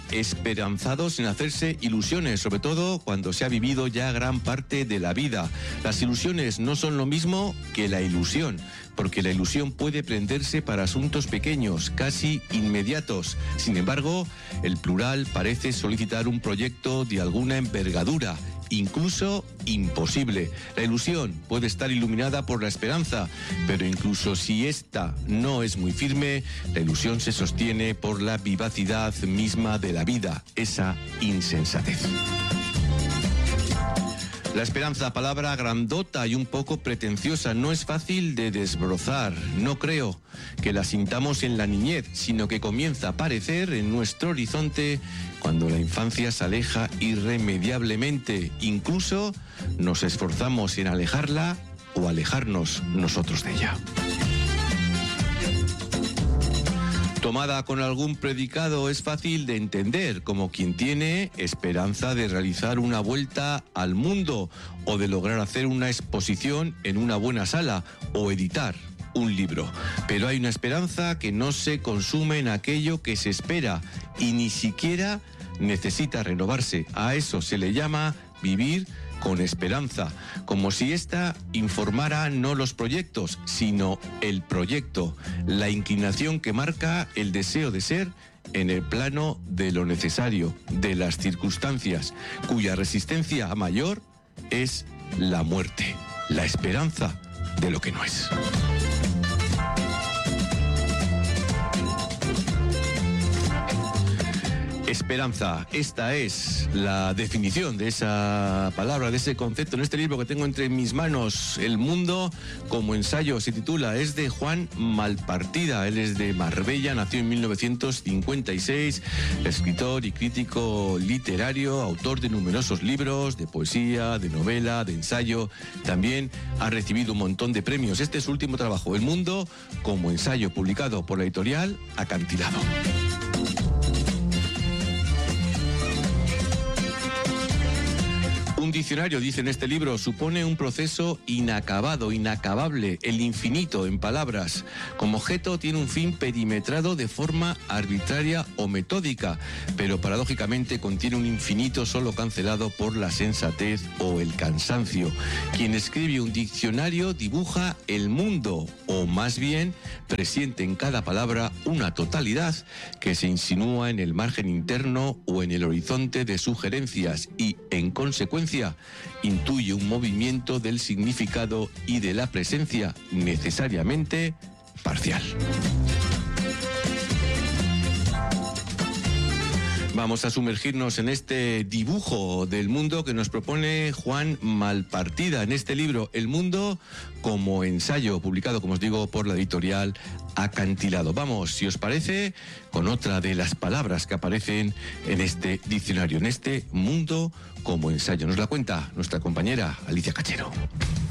esperanzado sin hacerse ilusiones, sobre todo cuando se ha vivido ya gran parte de la vida. Las ilusiones no son lo mismo que la ilusión, porque la ilusión puede prenderse para asuntos pequeños, casi inmediatos. Sin embargo, el plural parece solicitar un proyecto de alguna envergadura, incluso imposible. La ilusión puede estar iluminada por la esperanza, pero incluso si ésta no es muy firme, la ilusión se sostiene por la vivacidad misma de la vida, esa insensatez. La esperanza, palabra grandota y un poco pretenciosa, no es fácil de desbrozar. No creo que la sintamos en la niñez, sino que comienza a aparecer en nuestro horizonte cuando la infancia se aleja irremediablemente. Incluso nos esforzamos en alejarla o alejarnos nosotros de ella. Tomada con algún predicado es fácil de entender, como quien tiene esperanza de realizar una vuelta al mundo o de lograr hacer una exposición en una buena sala o editar un libro. Pero hay una esperanza que no se consume en aquello que se espera y ni siquiera necesita renovarse. A eso se le llama vivir con esperanza, como si ésta informara no los proyectos, sino el proyecto, la inclinación que marca el deseo de ser en el plano de lo necesario, de las circunstancias, cuya resistencia mayor es la muerte, la esperanza de lo que no es. Esperanza, esta es la definición de esa palabra, de ese concepto en este libro que tengo entre mis manos, El mundo como ensayo, se titula, es de Juan Malpartida, él es de Marbella, nació en 1956, escritor y crítico literario, autor de numerosos libros, de poesía, de novela, de ensayo, también ha recibido un montón de premios. Este es su último trabajo, El mundo como ensayo, publicado por la editorial Acantilado. Un diccionario, dice en este libro, supone un proceso inacabado, inacabable, el infinito en palabras. Como objeto tiene un fin perimetrado de forma arbitraria o metódica, pero paradójicamente contiene un infinito solo cancelado por la sensatez o el cansancio. Quien escribe un diccionario dibuja el mundo, o más bien presiente en cada palabra una totalidad que se insinúa en el margen interno o en el horizonte de sugerencias y, en consecuencia, intuye un movimiento del significado y de la presencia necesariamente parcial. Vamos a sumergirnos en este dibujo del mundo que nos propone Juan Malpartida en este libro, El mundo como ensayo, publicado, como os digo, por la editorial Acantilado. Vamos, si os parece, con otra de las palabras que aparecen en este diccionario, en este mundo como ensayo. Nos la cuenta nuestra compañera Alicia Cachero.